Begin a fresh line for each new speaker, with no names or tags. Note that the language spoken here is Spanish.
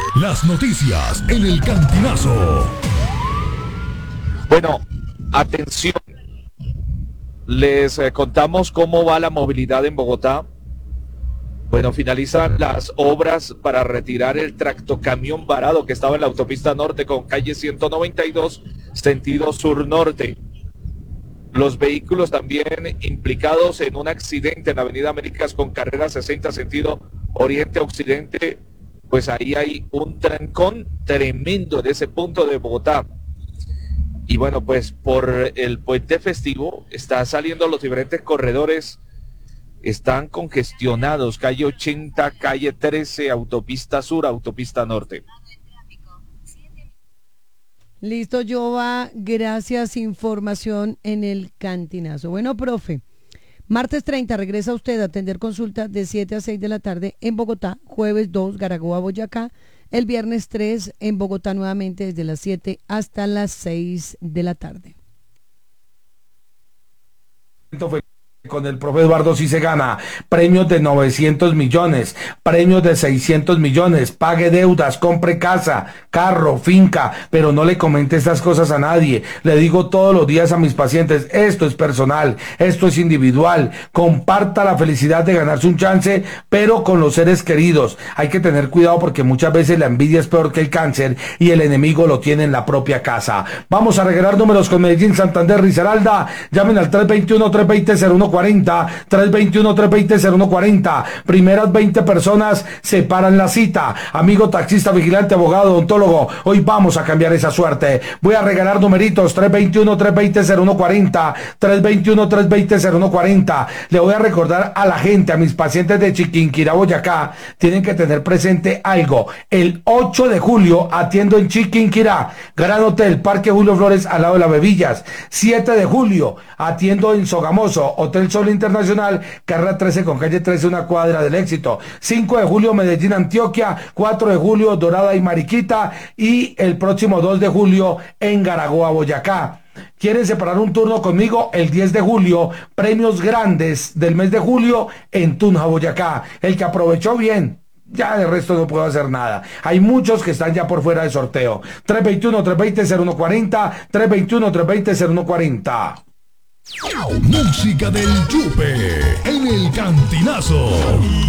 Las noticias en el Cantinazo.
Bueno, atención. Les contamos cómo va la movilidad en Bogotá. Bueno, finalizan las obras para retirar el tractocamión varado que estaba en la autopista norte con calle 192, sentido sur-norte. Los vehículos también implicados en un accidente en la avenida Américas con carrera 60, sentido oriente-occidente. Pues ahí hay un trancón tremendo en ese punto de Bogotá. Y bueno, pues por el puente festivo están saliendo los diferentes corredores. Están congestionados, calle 80, calle 13, autopista sur, autopista norte.
Listo, Jova, gracias. Información en el Cantinazo. Bueno, profe, martes 30 regresa usted a atender consulta de 7 a 6 de la tarde en Bogotá, jueves 2, Garagoa, Boyacá, el viernes 3 en Bogotá nuevamente desde las 7 hasta las 6 de la tarde.
Con el profe Eduardo sí se gana premios de 900 millones, premios de 600 millones, pague deudas, compre casa, carro, finca, pero no le comente estas cosas a nadie. Le digo todos los días a mis pacientes, esto es personal, esto es individual, comparta la felicidad de ganarse un chance, pero con los seres queridos. Hay que tener cuidado porque muchas veces la envidia es peor que el cáncer y el enemigo lo tiene en la propia casa. Vamos a regalar números con Medellín, Santander, Risaralda. Llamen al 321-320-0140, 321-320-0140. Primeras 20 personas separan la cita. Amigo taxista, vigilante, abogado, odontólogo, hoy vamos a cambiar esa suerte. Voy a regalar numeritos, 321-320-0140, 321-320-0140. Le voy a recordar a la gente, a mis pacientes de Chiquinquirá, Boyacá, tienen que tener presente algo. El 8 de julio atiendo en Chiquinquirá, Gran Hotel, Parque Julio Flores, al lado de las Bebillas. 7 de julio atiendo en Sogamoso, Hotel Sol Internacional, carrera 13 con calle 13, una cuadra del Éxito. 5 de julio, Medellín, Antioquia. 4 de julio, Dorada y Mariquita. Y el próximo 2 de julio, en Garagoa, Boyacá. ¿Quieren separar un turno conmigo? El 10 de julio, premios grandes del mes de julio en Tunja, Boyacá. El que aprovechó bien, ya de resto no puedo hacer nada. Hay muchos que están ya por fuera de sorteo. 321-320-0140, 321-320-0140.
Música del Yupe en el Cantinazo.